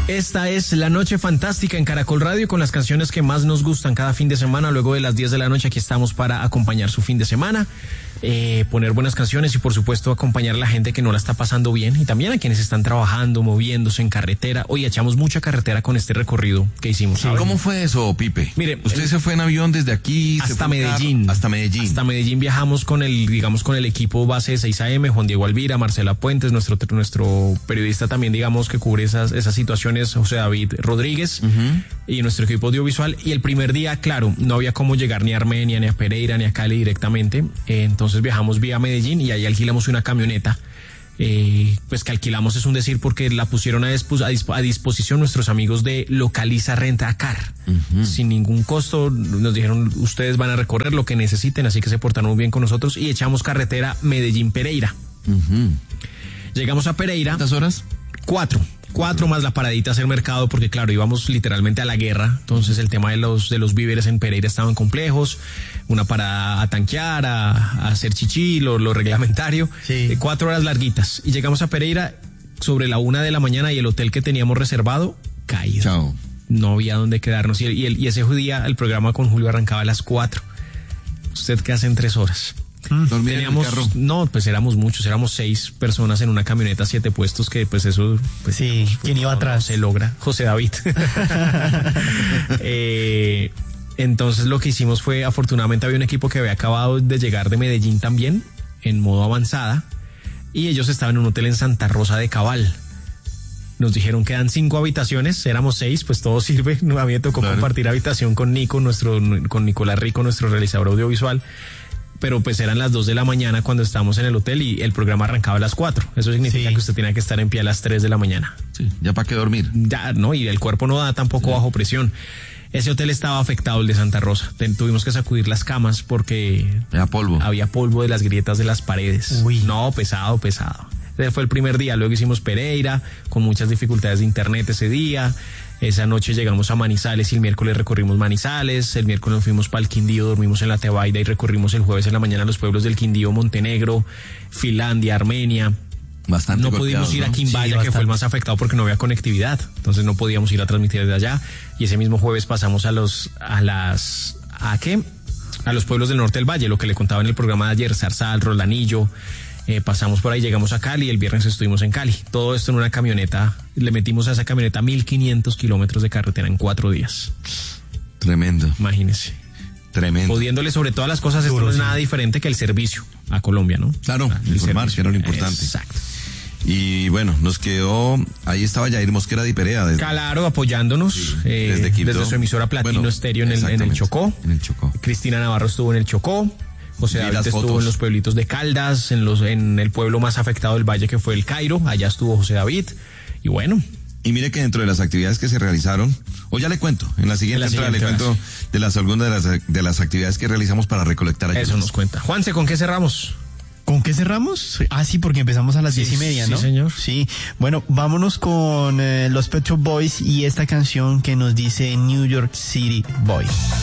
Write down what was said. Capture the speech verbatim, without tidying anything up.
Esta es La Noche Fantástica en Caracol Radio con las canciones que más nos gustan cada fin de semana. Luego de las diez de la noche aquí estamos para acompañar su fin de semana, eh, poner buenas canciones y por supuesto acompañar a la gente que no la está pasando bien y también a quienes están trabajando, moviéndose en carretera. Hoy echamos mucha carretera con este recorrido que hicimos. Sí. ¿Cómo fue eso, Pipe? Mire, usted el, se fue en avión desde aquí hasta se fue Medellín. Carro, hasta Medellín. Hasta Medellín viajamos con el, digamos, con el equipo base de seis A M, Juan Diego Alvira, Marcela Puentes, nuestro nuestro periodista también, digamos, que cubre esas esas situaciones, José David Rodríguez, uh-huh. y nuestro equipo audiovisual. Y el primer día, claro, no había cómo llegar ni a Armenia, ni a Pereira, ni a Cali directamente. Eh, entonces viajamos vía Medellín y ahí alquilamos una camioneta. Eh, pues que alquilamos es un decir porque la pusieron a, dispo, a, dispo, a disposición nuestros amigos de Localiza Renta Car, uh-huh. sin ningún costo. Nos dijeron, ustedes van a recorrer lo que necesiten, así que se portaron muy bien con nosotros y echamos carretera Medellín-Pereira. Uh-huh. Llegamos a Pereira. ¿Cuántas horas? Cuatro. Cuatro más la paradita a hacer mercado, porque claro, íbamos literalmente a la guerra, entonces el tema de los de los víveres en Pereira estaban complejos, una parada a tanquear, a, a hacer chichi, lo, lo reglamentario, sí. eh, cuatro horas larguitas, y llegamos a Pereira sobre la una de la mañana y el hotel que teníamos reservado, caído. Chao. No había dónde quedarnos, y, el, y, el, y ese día el programa con Julio arrancaba a las cuatro. ¿Usted qué hace en tres horas? ¿Dormir Teníamos, en el carro? No, pues éramos muchos, éramos seis personas en una camioneta, siete puestos, que pues eso... Pues, sí, pues, ¿quién iba no, atrás? No se logra, José David. eh, entonces lo que hicimos fue, afortunadamente había un equipo que había acabado de llegar de Medellín también, en modo avanzada, y ellos estaban en un hotel en Santa Rosa de Cabal. Nos dijeron que quedan cinco habitaciones, éramos seis, pues todo sirve. A mí me tocó claro. compartir habitación con Nico, nuestro, con Nicolás Rico, nuestro realizador audiovisual. Pero pues eran las dos de la mañana cuando estábamos en el hotel y el programa arrancaba a las cuatro. Eso significa sí. que usted tenía que estar en pie a las tres de la mañana. Sí, ya para qué dormir. Ya, no, y el cuerpo no da tampoco sí. bajo presión. Ese hotel estaba afectado, el de Santa Rosa. Ten, tuvimos que sacudir las camas porque... Había polvo. Había polvo de las grietas de las paredes. Uy. No, pesado, pesado. Ese fue el primer día. Luego hicimos Pereira, con muchas dificultades de internet ese día. Esa noche llegamos a Manizales y el miércoles recorrimos Manizales, el miércoles nos fuimos para el Quindío, dormimos en la Tebaida y recorrimos el jueves en la mañana los pueblos del Quindío, Montenegro, Finlandia, Armenia. Bastante no pudimos ir ¿no? a Quimbaya, sí, que fue el más afectado porque no había conectividad, entonces no podíamos ir a transmitir desde allá. Y ese mismo jueves pasamos a los, a las, ¿a qué? A los pueblos del norte del valle, lo que le contaba en el programa de ayer, Zarzal, Rolanillo. Eh, pasamos por ahí, llegamos a Cali, el viernes estuvimos en Cali. Todo esto en una camioneta, le metimos a esa camioneta mil quinientos kilómetros de carretera en cuatro días. Tremendo. Imagínese. Tremendo. Pudiéndole sobre todas las cosas, esto no es nada diferente que el servicio a Colombia, ¿no? Claro, o sea, informar, que era lo importante. Exacto. Y bueno, nos quedó, ahí estaba Yair Mosquera de Perea. Desde, claro, apoyándonos sí, eh, desde, Quibdó, desde su emisora Platino bueno, Estéreo en el, en el Chocó. En el Chocó. Cristina Navarro estuvo en el Chocó. José David estuvo fotos. en los pueblitos de Caldas, en los en el pueblo más afectado del valle que fue el Cairo, allá estuvo José David, y bueno. Y mire que dentro de las actividades que se realizaron, o ya le cuento, en la siguiente en la entrada siguiente le cuento vas. de las algunas de las, de las actividades que realizamos para recolectar ayudas. Eso nos cuenta. Juanse, ¿con qué cerramos? ¿Con qué cerramos? Ah, sí, porque empezamos a las sí, diez y media, ¿no? Sí, señor. Sí. Bueno, vámonos con eh, los Pet Shop Boys y esta canción que nos dice New York City Boy.